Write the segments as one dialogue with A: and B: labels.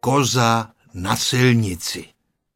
A: Koza na silnici.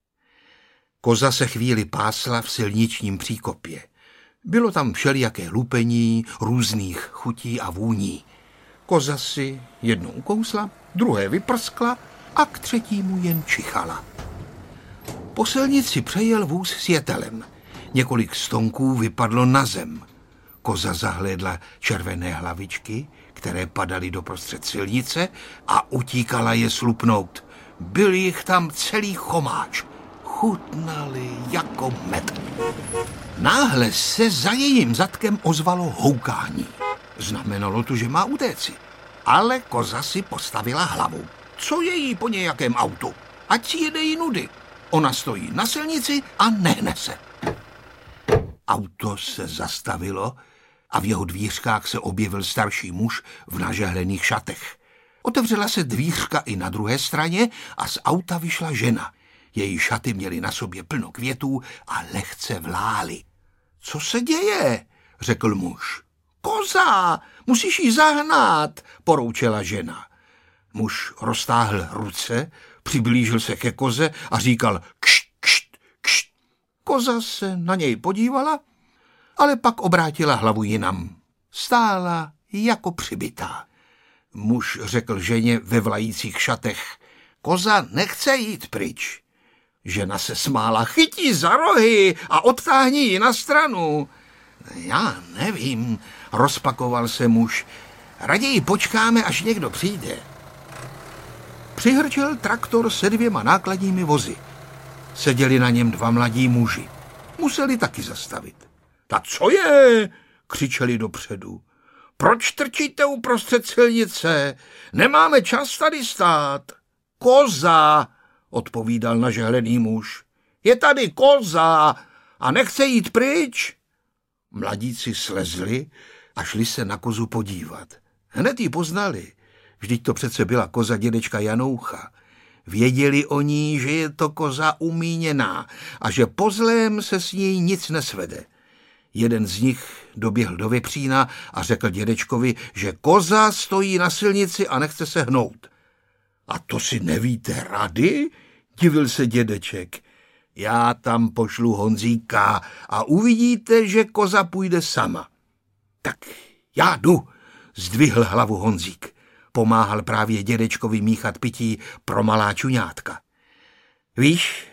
A: Koza se chvíli pásla v silničním příkopě. Bylo tam všelijaké lupení, různých chutí a vůní. Koza si jednou ukousla, druhé vyprskla a k třetímu jen čichala. Po silnici přejel vůz s jetelem. Několik stonků vypadlo na zem. Koza zahlédla červené hlavičky, které padaly doprostřed silnice a utíkala je slupnout. Byl jich tam celý chomáč. Chutnali jako med. Náhle se za jejím zadkem ozvalo houkání. Znamenalo to, že má utéci. Ale koza si postavila hlavu. Co je jí po nějakém autu? Ať si jede jí nudy. Ona stojí na silnici a nehne se. Auto se zastavilo a v jeho dvířkách se objevil starší muž v nažehlených šatech. Otevřela se dvířka i na druhé straně a z auta vyšla žena. Její šaty měly na sobě plno květů a lehce vlály. Co se děje? Řekl muž. Koza, musíš jí zahnat, poroučela žena. Muž roztáhl ruce, přiblížil se ke koze a říkal kšt, kšt, kšt. Koza se na něj podívala, ale pak obrátila hlavu jinam. Stála jako přibitá. Muž řekl ženě ve vlajících šatech. Koza nechce jít pryč. Žena se smála. Chytí za rohy a odtáhni ji na stranu. Já nevím, rozpakoval se muž. Raději počkáme, až někdo přijde. Přihrčel traktor se 2 nákladními vozy. Seděli na něm 2 mladí muži. Museli taky zastavit. Ta co je? Křičeli dopředu. Proč trčíte uprostřed silnice? Nemáme čas tady stát. Koza, odpovídal nažehlený muž. Je tady koza a nechce jít pryč. Mladíci slezli a šli se na kozu podívat. Hned ji poznali. Vždyť to přece byla koza dědečka Janoucha. Věděli o ní, že je to koza umíněná a že po zlém se s ní nic nesvede. Jeden z nich doběhl do vepřína a řekl dědečkovi, že koza stojí na silnici a nechce se hnout. A to si nevíte rady? Divil se dědeček. Já tam pošlu Honzíka a uvidíte, že koza půjde sama. Tak já jdu, zdvihl hlavu Honzík. Pomáhal právě dědečkovi míchat pití pro malá čuňátka. Víš,